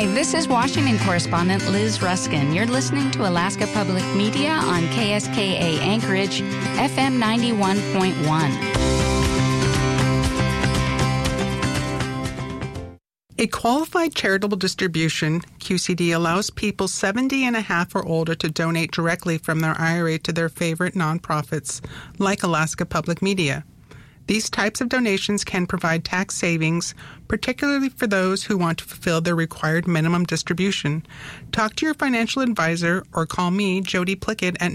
this is Washington correspondent Liz Ruskin. You're listening to Alaska Public Media on KSKA Anchorage, FM 91.1. A qualified charitable distribution, QCD, allows people 70 and a half or older to donate directly from their IRA to their favorite nonprofits, like Alaska Public Media. These types of donations can provide tax savings, particularly for those who want to fulfill their required minimum distribution. Talk to your financial advisor or call me, Jody Plickett, at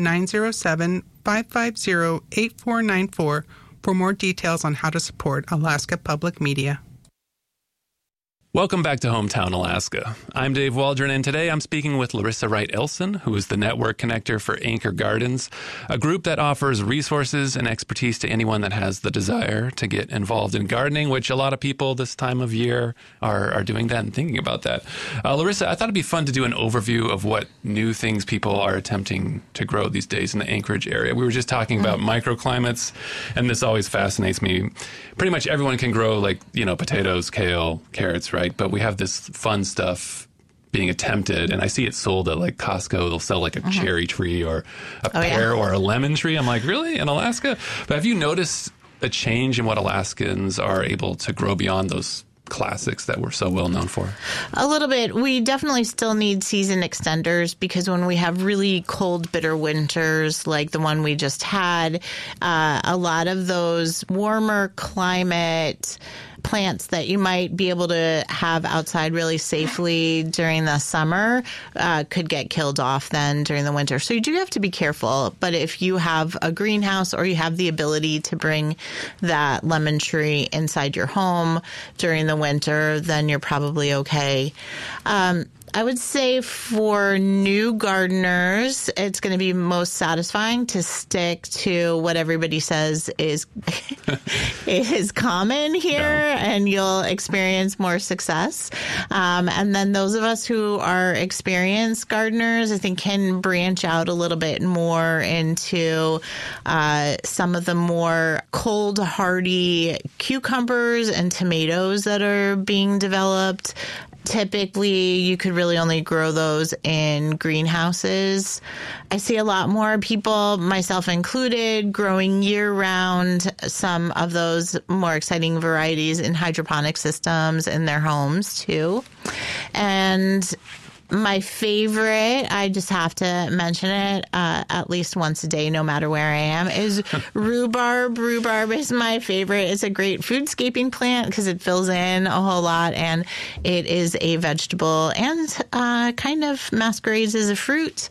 907-550-8494 for more details on how to support Alaska Public Media. Welcome back to Hometown Alaska. I'm Dave Waldron, and today I'm speaking with Larissa Wright-Elson, who is the network connector for Anchor Gardens, a group that offers resources and expertise to anyone that has the desire to get involved in gardening, which a lot of people this time of year are doing that and thinking about that. Larissa, I thought it'd be fun to do an overview of what new things people are attempting to grow these days in the Anchorage area. We were just talking about microclimates, and this always fascinates me. Pretty much everyone can grow, potatoes, kale, carrots, right? But we have this fun stuff being attempted, and I see it sold at Costco. They'll sell a cherry tree or a pear or a lemon tree. I'm like, really? In Alaska? But have you noticed a change in what Alaskans are able to grow beyond those classics that we're so well known for? A little bit. We definitely still need season extenders because when we have really cold, bitter winters like the one we just had, a lot of those warmer climate plants that you might be able to have outside really safely during the summer could get killed off then during the winter. So you do have to be careful. But if you have a greenhouse or you have the ability to bring that lemon tree inside your home during the winter, then you're probably okay. I would say for new gardeners, it's going to be most satisfying to stick to what everybody says is common here, and you'll experience more success. And then those of us who are experienced gardeners, I think, can branch out a little bit more into some of the more cold, hardy cucumbers and tomatoes that are being developed. Typically, you could really only grow those in greenhouses. I see a lot more people, myself included, growing year-round some of those more exciting varieties in hydroponic systems in their homes, too. And my favorite, I just have to mention it at least once a day, no matter where I am, is rhubarb. Rhubarb is my favorite. It's a great foodscaping plant because it fills in a whole lot, and it is a vegetable and kind of masquerades as a fruit.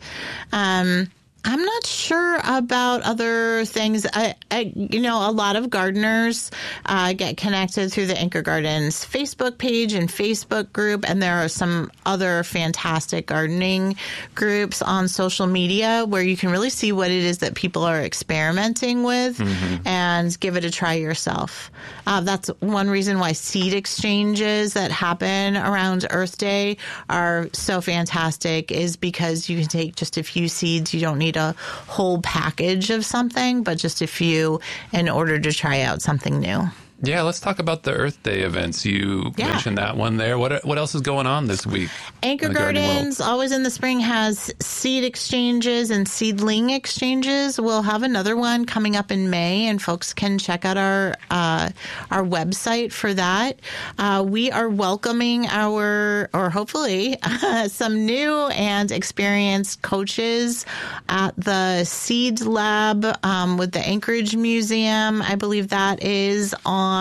I'm not sure about other things. A lot of gardeners get connected through the Anchor Gardens Facebook page and Facebook group, and there are some other fantastic gardening groups on social media where you can really see what it is that people are experimenting with and give it a try yourself. That's one reason why seed exchanges that happen around Earth Day are so fantastic, is because you can take just a few seeds. You don't need a whole package of something, but just a few in order to try out something new. Yeah, let's talk about the Earth Day events. You mentioned that one there. What else is going on this week? Anchor Gardens, always in the spring, has seed exchanges and seedling exchanges. We'll have another one coming up in May, and folks can check out our website for that. We are welcoming hopefully some new and experienced coaches at the Seed Lab with the Anchorage Museum. I believe that is on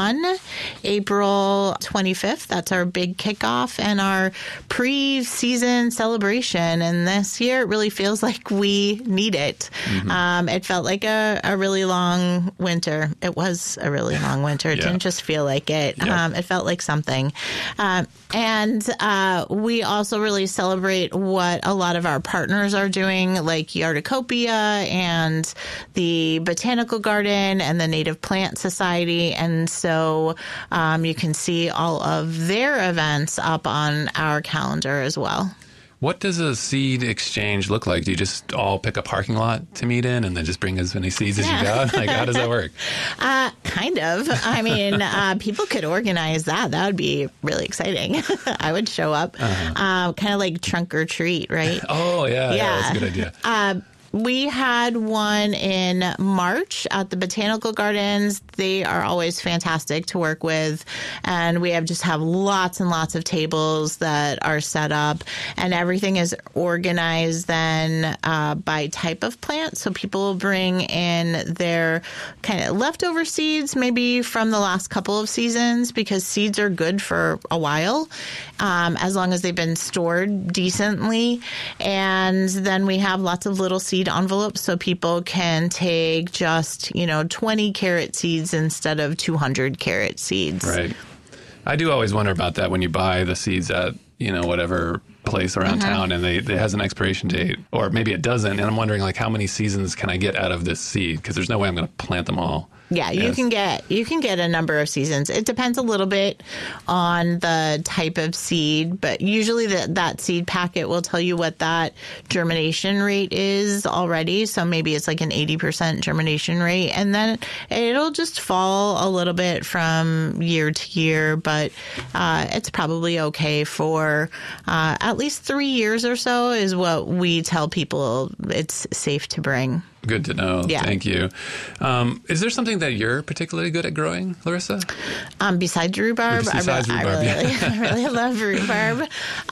April 25th. That's our big kickoff and our pre-season celebration. And this year, it really feels like we need it. It felt like a really long winter. It was a really long winter. It didn't just feel like it. It felt like something. And we also really celebrate what a lot of our partners are doing, like Yardicopia and the Botanical Garden and the Native Plant Society. And so you can see all of their events up on our calendar as well. What does a seed exchange look like? Do you just all pick a parking lot to meet in and then just bring as many seeds as you got? Like, how does that work? Kind of. I mean, people could organize that. That would be really exciting. I would show up. Kind of like trunk or treat, right? Oh, yeah. That's a good idea. We had one in March at the Botanical Gardens. They are always fantastic to work with. And we have lots and lots of tables that are set up. And everything is organized then by type of plant. So people will bring in their kind of leftover seeds, maybe from the last couple of seasons, because seeds are good for a while, as long as they've been stored decently. And then we have lots of little seed envelopes so people can take just 20 carrot seeds instead of 200 carrot seeds. Right. I do always wonder about that when you buy the seeds at whatever place around town and it has an expiration date, or maybe it doesn't, and I'm wondering like how many seasons can I get out of this seed, because there's no way I'm going to plant them all. Yeah, you can get a number of seasons. It depends a little bit on the type of seed, but usually that seed packet will tell you what that germination rate is already. So maybe it's like an 80% germination rate, and then it'll just fall a little bit from year to year, but it's probably okay for at least 3 years or so is what we tell people it's safe to bring. Good to know. Yeah. Thank you. Is there something that you're particularly good at growing, Larissa? Besides rhubarb, I really love rhubarb.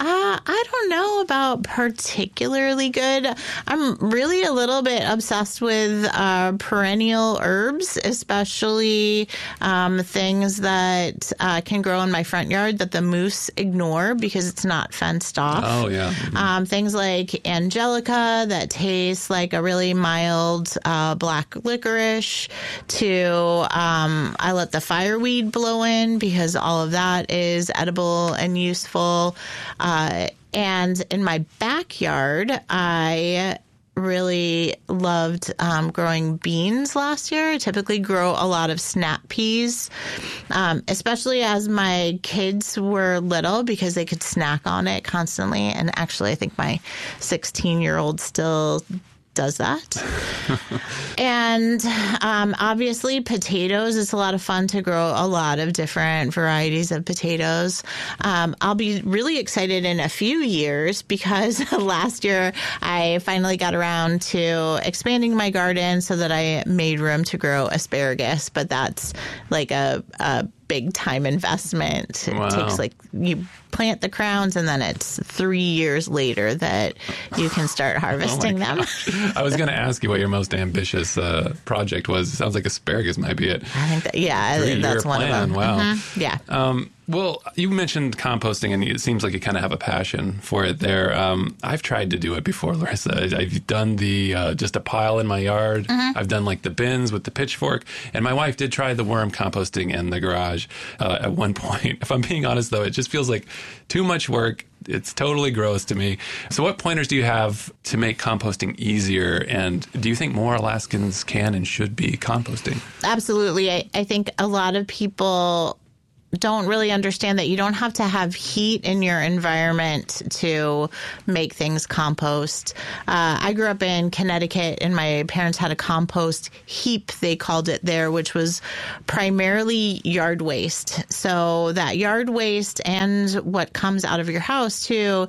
I don't know about particularly good. I'm really a little bit obsessed with perennial herbs, especially things that can grow in my front yard that the moose ignore because it's not fenced off. Oh, yeah. Mm-hmm. Things like angelica that taste like a really mild black licorice, to I let the fireweed blow in because all of that is edible and useful. And in my backyard, I really loved growing beans last year. I typically grow a lot of snap peas, especially as my kids were little, because they could snack on it constantly. And actually, I think my 16-year-old still does that. And obviously potatoes, it's a lot of fun to grow a lot of different varieties of potatoes. I'll be really excited in a few years because last year I finally got around to expanding my garden so that I made room to grow asparagus, but that's like a big time investment. It takes you plant the crowns and then it's 3 years later that you can start harvesting them. I was going to ask you what your most ambitious project was. It sounds like asparagus might be it. I think that's one of them. Wow. Mm-hmm. Yeah. Well, you mentioned composting, and it seems like you kind of have a passion for it there. I've tried to do it before, Larissa. I've done the just a pile in my yard. Mm-hmm. I've done like the bins with the pitchfork, and my wife did try the worm composting in the garage at one point. If I'm being honest, though, it just feels like too much work. It's totally gross to me. So what pointers do you have to make composting easier? And do you think more Alaskans can and should be composting? Absolutely. I think a lot of people don't really understand that you don't have to have heat in your environment to make things compost. I grew up in Connecticut, and my parents had a compost heap, they called it there, which was primarily yard waste. So that yard waste and what comes out of your house too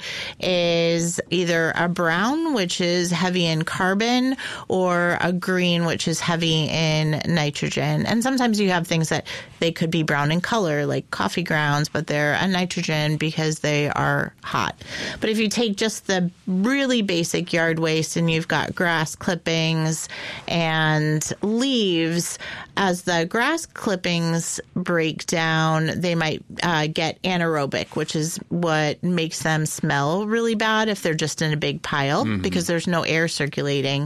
is either a brown, which is heavy in carbon, or a green, which is heavy in nitrogen. And sometimes you have things that they could be brown in color, like coffee grounds, but they're a nitrogen because they are hot. But if you take just the really basic yard waste and you've got grass clippings and leaves, as the grass clippings break down, they might get anaerobic, which is what makes them smell really bad if they're just in a big pile, because there's no air circulating.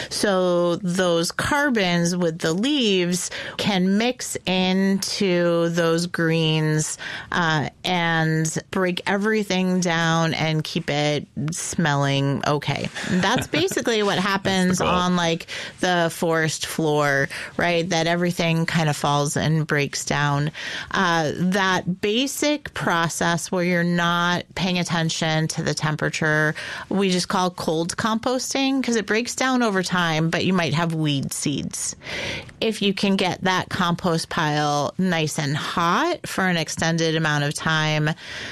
So those carbons with the leaves can mix into those green greens, and break everything down and keep it smelling okay. That's basically what happens on like the forest floor, right? That everything kind of falls and breaks down. That basic process where you're not paying attention to the temperature, we just call cold composting because it breaks down over time, but you might have weed seeds. If you can get that compost pile nice and hot for an extended amount of time,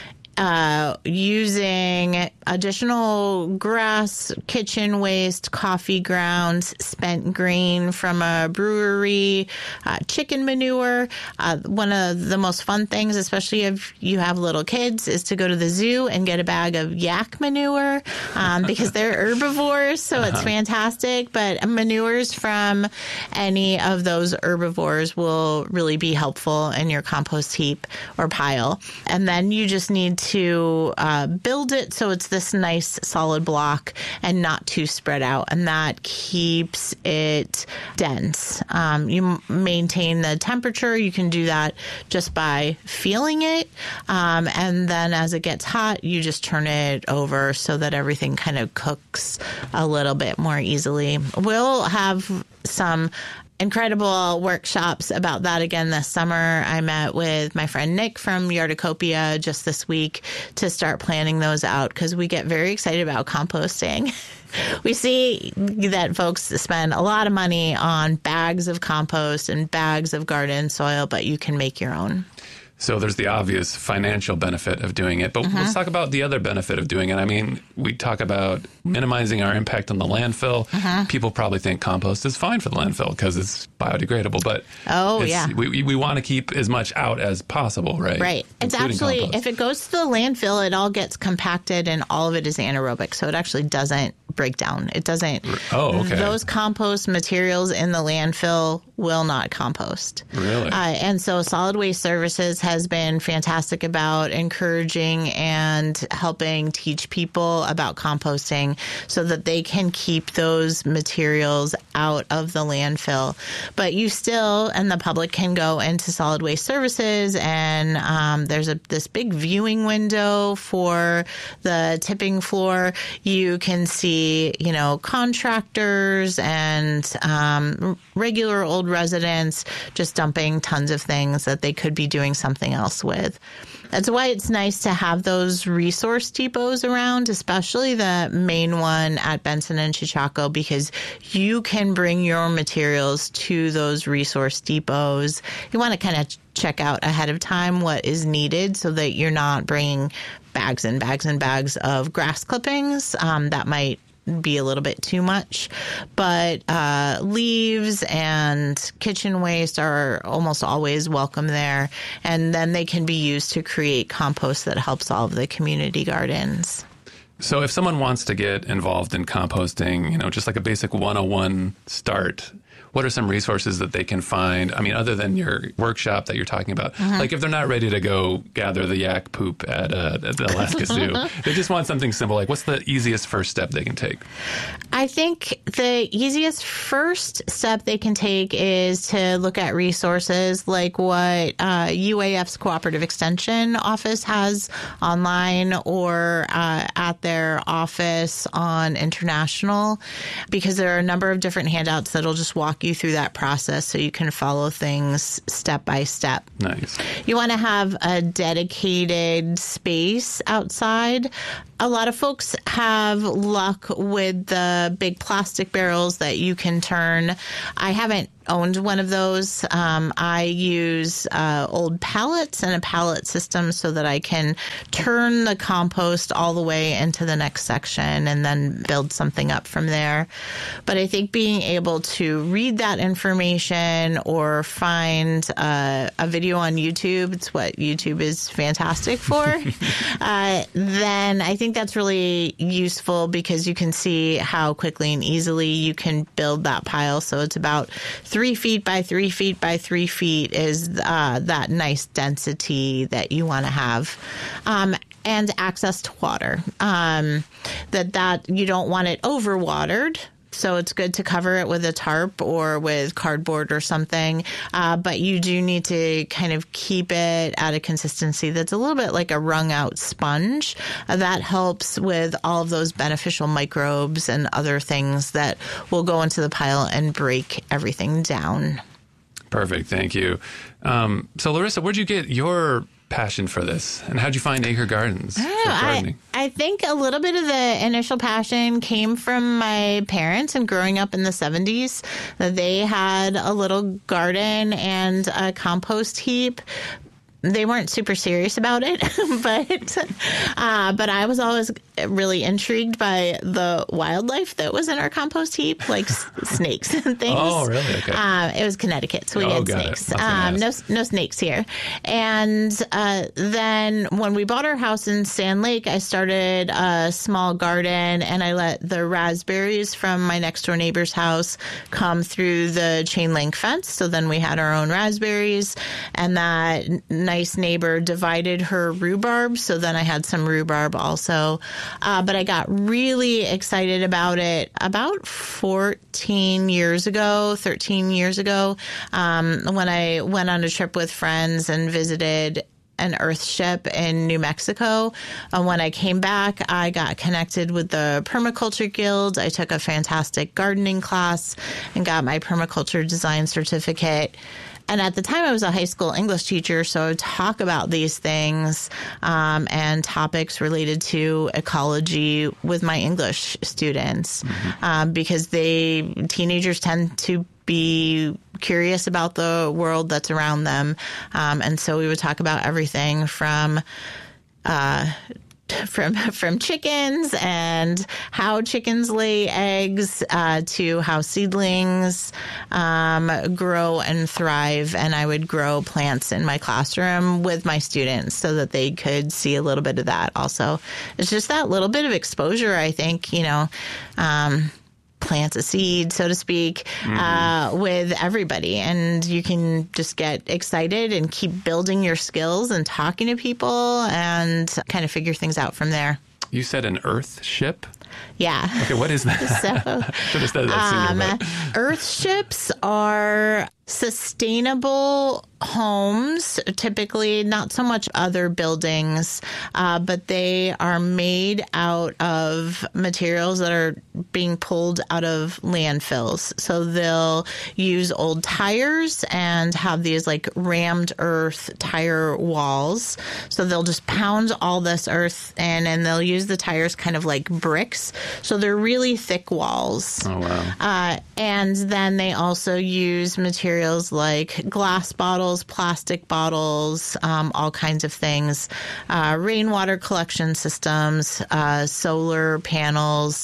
using additional grass, kitchen waste, coffee grounds, spent grain from a brewery, chicken manure. One of the most fun things, especially if you have little kids, is to go to the zoo and get a bag of yak manure because they're herbivores, so it's fantastic. But manures from any of those herbivores will really be helpful in your compost heap or pile. And then you just need to build it so it's this nice solid block and not too spread out, and that keeps it dense. You maintain the temperature. You can do that just by feeling it, and then as it gets hot, you just turn it over so that everything kind of cooks a little bit more easily. We'll have some incredible workshops about that again this summer. I met with my friend Nick from Yardacopia just this week to start planning those out because we get very excited about composting. We see that folks spend a lot of money on bags of compost and bags of garden soil, but you can make your own. So there's the obvious financial benefit of doing it, but let's talk about the other benefit of doing it. I mean, we talk about minimizing our impact on the landfill. People probably think compost is fine for the landfill because it's biodegradable, but we want to keep as much out as possible, right? Right. It's actually, compost. If it goes to the landfill, it all gets compacted and all of it is anaerobic, so it actually doesn't break down. It doesn't. Oh, okay. Those compost materials in the landfill will not compost. Really? And so Solid Waste Services has been fantastic about encouraging and helping teach people about composting so that they can keep those materials out of the landfill. But you still, and the public can go into Solid Waste Services, and there's this big viewing window for the tipping floor. You can see, contractors and regular old residents just dumping tons of things that they could be doing something else with. That's why it's nice to have those resource depots around, especially the main one at Benson and Chachaco, because you can bring your materials to those resource depots. You want to kind of check out ahead of time what is needed so that you're not bringing bags and bags and bags of grass clippings. That might be a little bit too much, but leaves and kitchen waste are almost always welcome there, and then they can be used to create compost that helps all of the community gardens. So if someone wants to get involved in composting, just like a basic 101 start, what are some resources that they can find? I mean, other than your workshop that you're talking about, like if they're not ready to go gather the yak poop at the Alaska Zoo, they just want something simple. Like, what's the easiest first step they can take? I think the easiest first step they can take is to look at resources like what UAF's Cooperative Extension Office has online or at their office on International, because there are a number of different handouts that'll just walk you through that process so you can follow things step by step. Nice. You want to have a dedicated space outside. A lot of folks have luck with the big plastic barrels that you can turn. I haven't owned one of those. I use old pallets and a pallet system so that I can turn the compost all the way into the next section and then build something up from there. But I think being able to read that information or find a video on YouTube, it's what YouTube is fantastic for, then I think that's really useful because you can see how quickly and easily you can build that pile. So it's about 3 feet by 3 feet by 3 feet is that nice density that you want to have. And access to water. That you don't want it overwatered. so it's good to cover it with a tarp or with cardboard or something. But you do need to kind of keep it at a consistency that's a little bit like a wrung out sponge. That helps with all of those beneficial microbes and other things that will go into the pile and break everything down. Perfect. Thank you. So Larissa, where'd you get your passion for this, and how'd you find Anchor Gardens for gardening? I think a little bit of the initial passion came from my parents and growing up in the 70s. They had a little garden and a compost heap. They weren't super serious about it, but I was always really intrigued by the wildlife that was in our compost heap, like snakes and things. Oh, really? Okay. It was Connecticut, so we had snakes. No snakes here. And then when we bought our house in Sand Lake, I started a small garden, and I let the raspberries from my next door neighbor's house come through the chain link fence. So then we had our own raspberries, and that nice neighbor divided her rhubarb, so then I had some rhubarb also. But I got really excited about it about 13 years ago, when I went on a trip with friends and visited an earth ship in New Mexico. When I came back, I got connected with the Permaculture Guild. I took a fantastic gardening class and got my permaculture design certificate. And at the time, I was a high school English teacher, so I would talk about these things and topics related to ecology with my English students, because teenagers tend to be curious about the world that's around them. And so we would talk about everything from chickens and how chickens lay eggs to how seedlings grow and thrive. And I would grow plants in my classroom with my students so that they could see a little bit of that also. It's just that little bit of exposure, I think, plants a seed, so to speak, with everybody. And you can just get excited and keep building your skills and talking to people and kind of figure things out from there. You said an earth ship? Yeah. Okay, what is that? Should have said that sooner. Earth ships are sustainable homes, typically not so much other buildings, but they are made out of materials that are being pulled out of landfills. So they'll use old tires and have these like rammed earth tire walls. So they'll just pound all this earth in, and they'll use the tires kind of like bricks. So they're really thick walls. Oh, wow. And then they also use materials like glass bottles, plastic bottles, all kinds of things, rainwater collection systems, solar panels.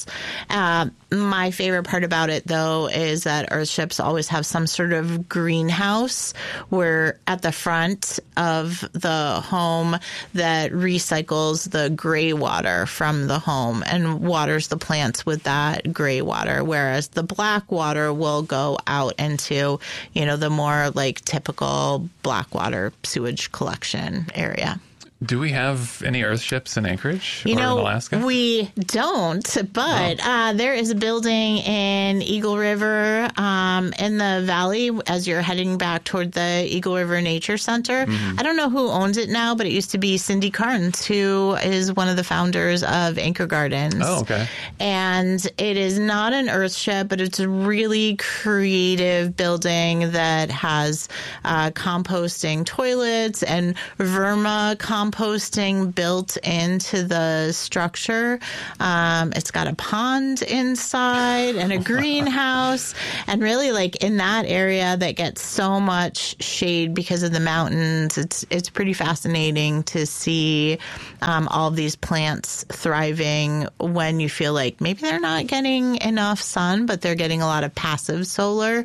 My favorite part about it, though, is that earth ships always have some sort of greenhouse where at the front of the home that recycles the gray water from the home and waters the plants with that gray water, whereas the black water will go out into, the more like typical black water sewage collection area. Do we have any earth ships in Anchorage or in Alaska? We don't, but there is a building in Eagle River in the valley as you're heading back toward the Eagle River Nature Center. I don't know who owns it now, but it used to be Cindy Carnes, who is one of the founders of Anchor Gardens. Oh, okay. And it is not an earth ship, but it's a really creative building that has composting toilets and verma composting built into the structure. It's got a pond inside and a greenhouse, and really like in that area that gets so much shade because of the mountains, it's pretty fascinating to see all of these plants thriving when you feel like maybe they're not getting enough sun, but they're getting a lot of passive solar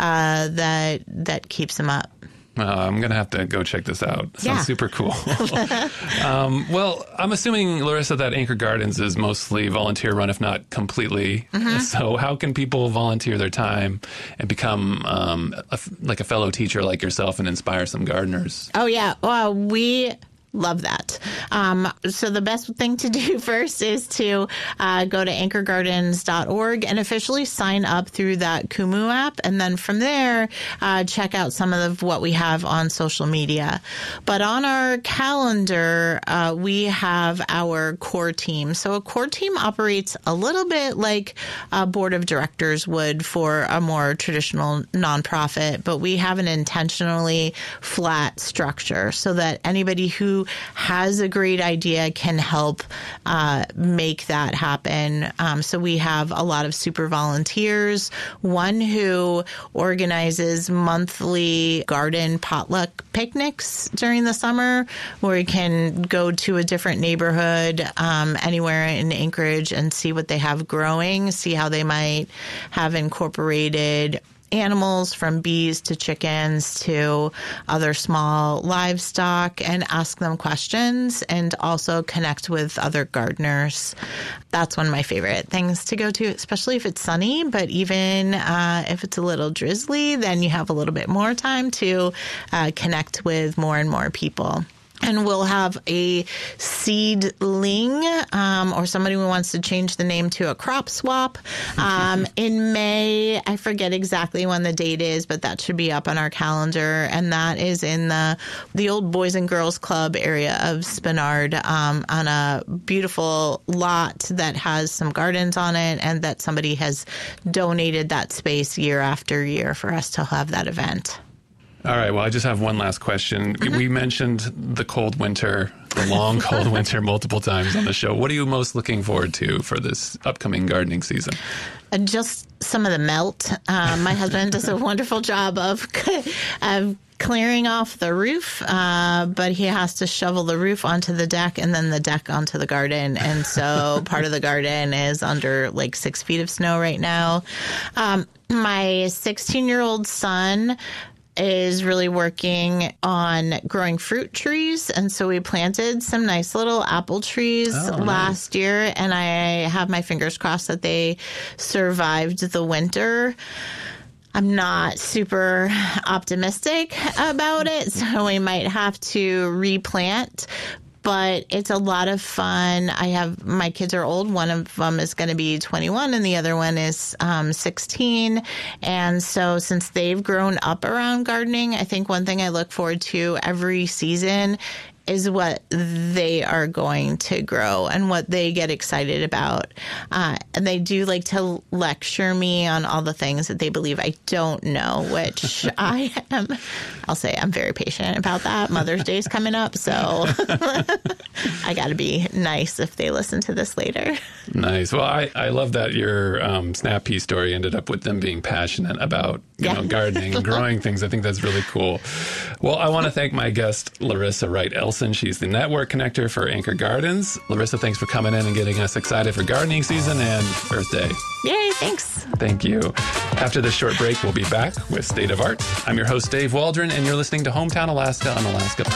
that keeps them up. I'm going to have to go check this out. Sounds super cool. Well, I'm assuming, Larissa, that Anchor Gardens is mostly volunteer run, if not completely. So how can people volunteer their time and become like a fellow teacher like yourself and inspire some gardeners? Oh, yeah. Well, we Love that. So the best thing to do first is to go to anchorgardens.org and officially sign up through that Kumu app. And then from there, check out some of what we have on social media. But on our calendar, we have our core team. So a core team operates a little bit like a board of directors would for a more traditional nonprofit, but we have an intentionally flat structure so that anybody who has a great idea can help make that happen. So we have a lot of super volunteers, one who organizes monthly garden potluck picnics during the summer, where you can go to a different neighborhood anywhere in Anchorage and see what they have growing, see how they might have incorporated animals from bees to chickens to other small livestock, and ask them questions and also connect with other gardeners. That's one of my favorite things to go to, especially if it's sunny, but even if it's a little drizzly, then you have a little bit more time to connect with more and more people. And we'll have a seedling or somebody who wants to change the name to a crop swap in May. I forget exactly when the date is, but that should be up on our calendar. And that is in the old Boys and Girls Club area of Spenard on a beautiful lot that has some gardens on it, and that somebody has donated that space year after year for us to have that event. All right. Well, I just have one last question. We mentioned the cold winter, the long cold winter multiple times on the show. What are you most looking forward to for this upcoming gardening season? Just some of the melt. My husband does a wonderful job of clearing off the roof, but he has to shovel the roof onto the deck and then the deck onto the garden. And so part of the garden is under like 6 feet of snow right now. My 16-year-old son is really working on growing fruit trees. And so we planted some nice little apple trees last year, and I have my fingers crossed that they survived the winter. I'm not super optimistic about it, so we might have to replant. But it's a lot of fun. My kids are old. One of them is going to be 21 and the other one is 16. And so since they've grown up around gardening, I think one thing I look forward to every season is what they are going to grow and what they get excited about. And they do like to lecture me on all the things that they believe I don't know, which I'll say I'm very patient about that. Mother's Day is coming up, so I got to be nice if they listen to this later. Nice. Well, I love that your Snap Pea story ended up with them being passionate about gardening and growing things. I think that's really cool. Well, I want to thank my guest, Larissa Wright-Elson. She's the network connector for Anchor Gardens. Larissa, thanks for coming in and getting us excited for gardening season and Earth Day. Yay, thanks. Thank you. After this short break, we'll be back with State of Art. I'm your host, Dave Waldron, and you're listening to Hometown Alaska on Alaska